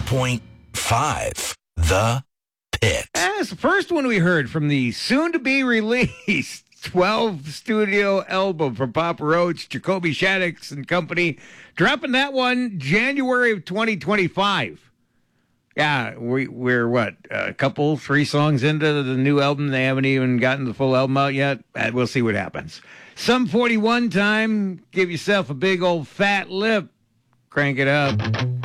101.5 The Pit. That's the first one we heard from the soon-to-be-released 12 studio album from Papa Roach, Jacoby Shaddix and company. Dropping that one January of 2025. Yeah, we're what, a couple, 3 songs into the new album. They haven't even gotten the full album out yet. We'll see what happens. Some 41 time. Give yourself a big old fat lip. Crank it up.